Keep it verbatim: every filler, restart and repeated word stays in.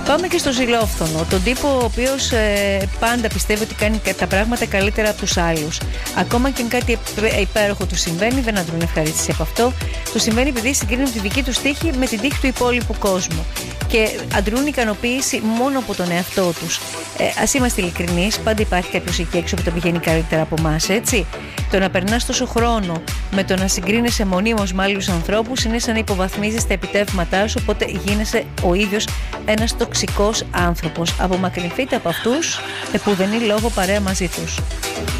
Πάμε και στο ζηλόφθονο, τον τύπο ο οποίος ε, πάντα πιστεύει ότι κάνει τα πράγματα καλύτερα από τους άλλους. Ακόμα και αν κάτι υπέροχο του συμβαίνει, δεν αντρούν ευχαρίστηση από αυτό. Το συμβαίνει επειδή συγκρίνουν τη δική του τύχη με την τύχη του υπόλοιπου κόσμου. Και αντρούν ικανοποίηση μόνο από τον εαυτό τους. Ε, ας είμαστε ειλικρινείς, πάντα υπάρχει κάποιος εκεί έξω που τα πηγαίνει καλύτερα από εμάς, έτσι. Το να περνάς τόσο χρόνο με το να συγκρίνεσαι μονίμως με άλλους ανθρώπους είναι σαν να υποβαθμίζεις τα επιτεύγματά σου, οπότε γίνεσαι ο ίδιος ένας τοξικός άνθρωπος. Απομακρυνθείτε από αυτούς που δεν είναι λόγο παρέα μαζί τους.